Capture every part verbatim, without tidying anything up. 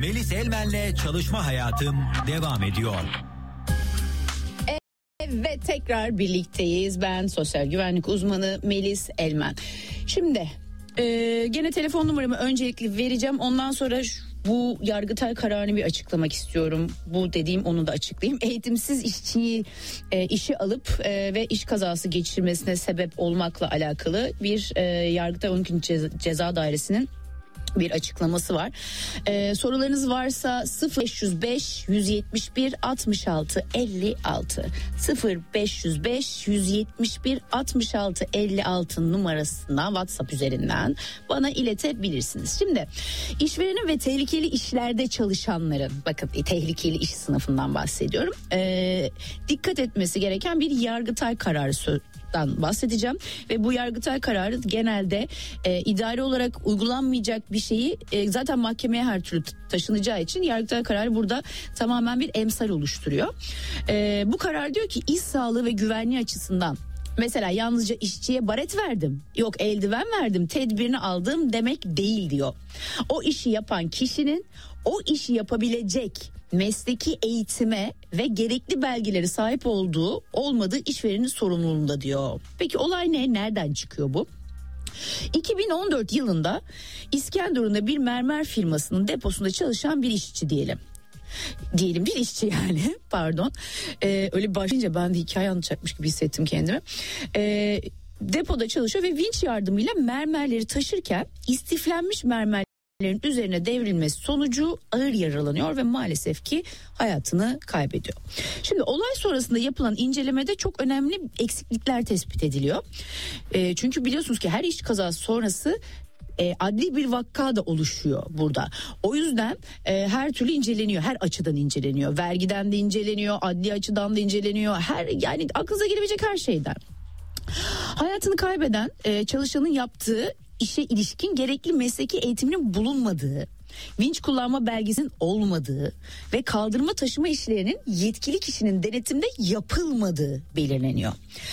Melis Elmen'le Çalışma Hayatım devam ediyor. Ve tekrar birlikteyiz. Ben sosyal güvenlik uzmanı Melis Elmen. Şimdi e, gene telefon numaramı öncelikli vereceğim. Ondan sonra şu, bu Yargıtay kararını bir açıklamak istiyorum. Bu dediğim onu da açıklayayım. Eğitimsiz işçiyi e, işe alıp e, ve iş kazası geçirmesine sebep olmakla alakalı bir e, Yargıtay on ikinci Ceza, Ceza Dairesi'nin bir açıklaması var. Ee, sorularınız varsa sıfır beş yüz beş yüz yetmiş bir altmış altı elli altı sıfır beş yüz beş yüz yetmiş bir altmış altı elli altı numarasına WhatsApp üzerinden bana iletebilirsiniz. Şimdi işverenin ve tehlikeli işlerde çalışanların, bakın tehlikeli iş sınıfından bahsediyorum. Ee, dikkat etmesi gereken bir Yargıtay kararı söz bahsedeceğim ve bu Yargıtay kararı genelde e, idari olarak uygulanmayacak bir şeyi e, zaten mahkemeye her türlü taşınacağı için Yargıtay kararı burada tamamen bir emsal oluşturuyor. E, bu karar diyor ki iş sağlığı ve güvenliği açısından mesela yalnızca işçiye baret verdim, yok eldiven verdim, tedbirini aldım demek değil diyor. O işi yapan kişinin o işi yapabilecek mesleki eğitime ve gerekli belgeleri sahip olduğu olmadığı işverenin sorumluluğunda diyor. Peki olay ne? Nereden çıkıyor bu? iki bin on dört yılında İskenderun'da bir mermer firmasının deposunda çalışan bir işçi diyelim. Diyelim bir işçi yani pardon. Ee, öyle başlayınca ben de hikaye anlatacakmış gibi hissettim kendimi. Ee, depoda çalışıyor ve vinç yardımıyla mermerleri taşırken istiflenmiş mermer üzerine devrilmesi sonucu ağır yaralanıyor ve maalesef ki hayatını kaybediyor. Şimdi olay sonrasında yapılan incelemede çok önemli eksiklikler tespit ediliyor. E, çünkü biliyorsunuz ki her iş kazası sonrası E, adli bir vakka da oluşuyor burada. O yüzden e, her türlü inceleniyor, her açıdan inceleniyor. Vergiden de inceleniyor, adli açıdan da inceleniyor. Her yani aklınıza gelebilecek her şeyden. Hayatını kaybeden e, çalışanın yaptığı işe ilişkin gerekli mesleki eğitiminin bulunmadığı, vinç kullanma belgesinin olmadığı ve kaldırma taşıma işlerinin yetkili kişinin denetimde yapılmadığı belirleniyor.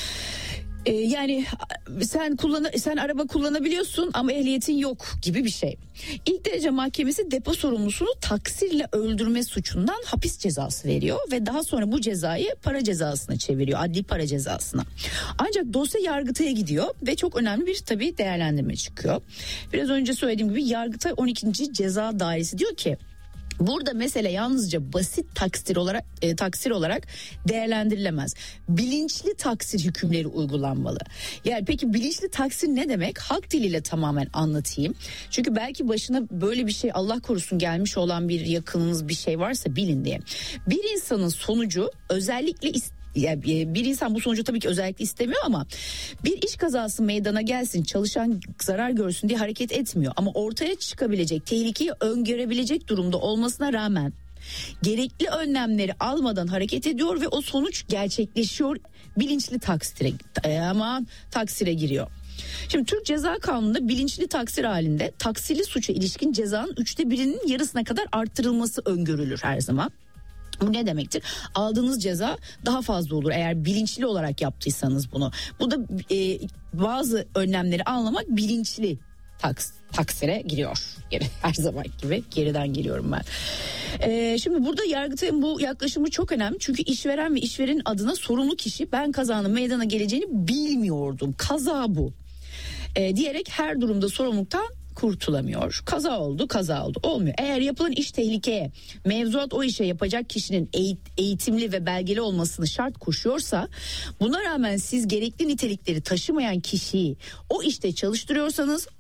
Ee, yani sen kullan sen araba kullanabiliyorsun ama ehliyetin yok gibi bir şey. İlk derece mahkemesi depo sorumlusunu taksirle öldürme suçundan hapis cezası veriyor ve daha sonra bu cezayı para cezasına çeviriyor, adli para cezasına. Ancak dosya Yargıtay'a gidiyor ve çok önemli bir tabii değerlendirme çıkıyor. Biraz önce söylediğim gibi Yargıtay on ikinci Ceza Dairesi diyor ki burada mesele yalnızca basit taksir olarak e, taksir olarak değerlendirilemez. Bilinçli taksir hükümleri uygulanmalı. Yani peki bilinçli taksir ne demek? Halk diliyle tamamen anlatayım. Çünkü belki başına böyle bir şey Allah korusun gelmiş olan bir yakınınız bir şey varsa bilin diye. Bir insanın sonucu özellikle ist- Yani bir insan bu sonucu tabii ki özellikle istemiyor ama bir iş kazası meydana gelsin, çalışan zarar görsün diye hareket etmiyor. Ama ortaya çıkabilecek tehlikeyi öngörebilecek durumda olmasına rağmen gerekli önlemleri almadan hareket ediyor ve o sonuç gerçekleşiyor. Bilinçli taksire ama taksire giriyor. Şimdi Türk Ceza Kanunu'nda bilinçli taksir halinde taksirli suça ilişkin cezanın üçte birinin yarısına kadar arttırılması öngörülür her zaman. Bu ne demektir? Aldığınız ceza daha fazla olur eğer bilinçli olarak yaptıysanız bunu. Bu da e, bazı önlemleri anlamak bilinçli taks, taksire giriyor. Geri, her zaman gibi geriden geliyorum ben. E, şimdi burada Yargıtay'ın bu yaklaşımı çok önemli. Çünkü işveren ve işverenin adına sorumlu kişi ben kazanın meydana geleceğini bilmiyordum. Kaza bu. E, diyerek her durumda sorumluluktan kurtulamıyor. Kaza oldu, kaza oldu. Olmuyor. Eğer yapılan iş tehlikeye, mevzuat o işe yapacak kişinin eğitimli ve belgeli olmasını şart koşuyorsa, buna rağmen siz gerekli nitelikleri taşımayan kişiyi o işte çalıştırıyorsanız